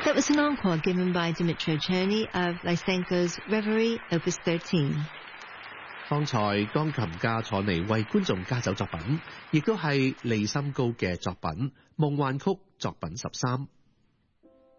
That was an encore given by Dmytro Cherny of Lysenko's Reverie Opus 13. 剛才鋼琴家楚尼為觀眾加奏作品，亦都係利森高嘅作品《夢幻曲》作品13。